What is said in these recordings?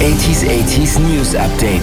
80s News Update.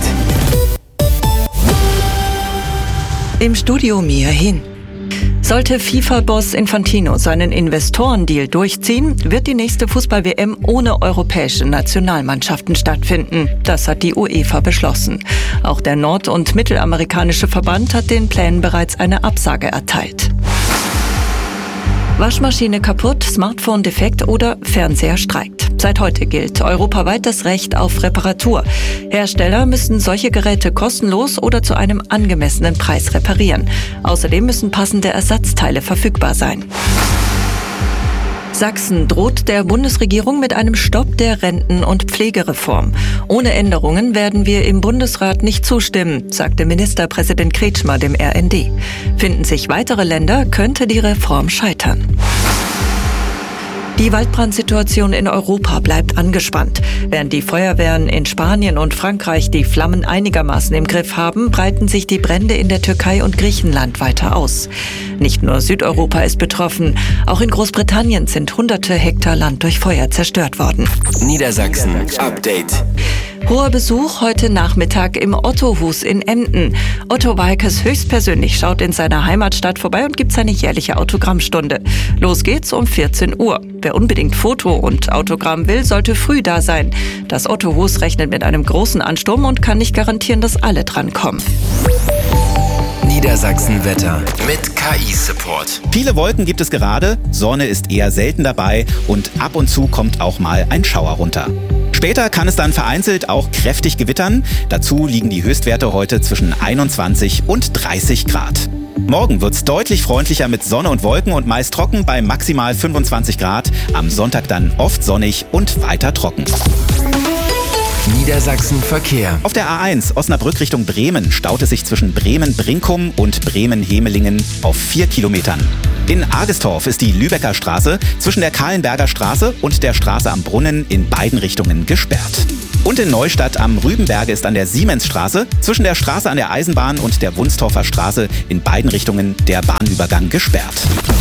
Im Studio Mia Hin. Sollte FIFA-Boss Infantino seinen Investorendeal durchziehen, wird die nächste Fußball-WM ohne europäische Nationalmannschaften stattfinden. Das hat die UEFA beschlossen. Auch der nord- und mittelamerikanische Verband hat den Plänen bereits eine Absage erteilt. Waschmaschine kaputt, Smartphone defekt oder Fernseher streikt. Seit heute gilt europaweit das Recht auf Reparatur. Hersteller müssen solche Geräte kostenlos oder zu einem angemessenen Preis reparieren. Außerdem müssen passende Ersatzteile verfügbar sein. Sachsen droht der Bundesregierung mit einem Stopp der Renten- und Pflegereform. Ohne Änderungen werden wir im Bundesrat nicht zustimmen, sagte Ministerpräsident Kretschmer dem RND. Finden sich weitere Länder, könnte die Reform scheitern. Die Waldbrandsituation in Europa bleibt angespannt. Während die Feuerwehren in Spanien und Frankreich die Flammen einigermaßen im Griff haben, breiten sich die Brände in der Türkei und Griechenland weiter aus. Nicht nur Südeuropa ist betroffen, auch in Großbritannien sind hunderte Hektar Land durch Feuer zerstört worden. Niedersachsen Update. Hoher Besuch heute Nachmittag im Ottohus in Emden. Otto Walkes höchstpersönlich schaut in seiner Heimatstadt vorbei und gibt seine jährliche Autogrammstunde. Los geht's um 14 Uhr. Wer unbedingt Foto und Autogramm will, sollte früh da sein. Das Ottohus rechnet mit einem großen Ansturm und kann nicht garantieren, dass alle drankommen. Niedersachsen Wetter mit KI-Support. Viele Wolken gibt es gerade, Sonne ist eher selten dabei und ab und zu kommt auch mal ein Schauer runter. Später kann es dann vereinzelt auch kräftig gewittern. Dazu liegen die Höchstwerte heute zwischen 21 und 30 Grad. Morgen wird es deutlich freundlicher mit Sonne und Wolken und meist trocken bei maximal 25 Grad. Am Sonntag dann oft sonnig und weiter trocken. Niedersachsen Verkehr. Auf der A1 Osnabrück Richtung Bremen staut es sich zwischen Bremen-Brinkum und Bremen-Hemelingen auf 4 Kilometern. In Argestorf ist die Lübecker Straße zwischen der Kahlenberger Straße und der Straße am Brunnen in beiden Richtungen gesperrt. Und in Neustadt am Rübenberge ist an der Siemensstraße zwischen der Straße an der Eisenbahn und der Wunstorfer Straße in beiden Richtungen der Bahnübergang gesperrt.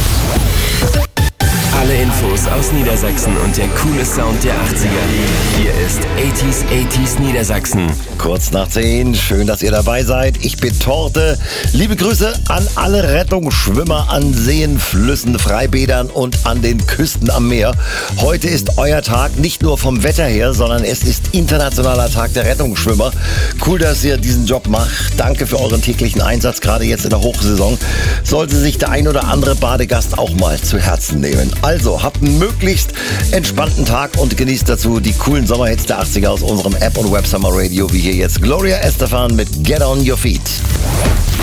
Alle Infos aus Niedersachsen und der coole Sound der 80er. Hier ist 80s Niedersachsen. Kurz nach 10, schön, dass ihr dabei seid. Ich bin Torte. Liebe Grüße an alle Rettungsschwimmer an Seen, Flüssen, Freibädern und an den Küsten am Meer. Heute ist euer Tag, nicht nur vom Wetter her, sondern es ist Internationaler Tag der Rettungsschwimmer. Cool, dass ihr diesen Job macht. Danke für euren täglichen Einsatz, gerade jetzt in der Hochsaison. Sollte sich der ein oder andere Badegast auch mal zu Herzen nehmen. Also, habt einen möglichst entspannten Tag und genießt dazu die coolen Sommerhits der 80er aus unserem App und Web Summer Radio, wie hier jetzt Gloria Estefan mit Get On Your Feet.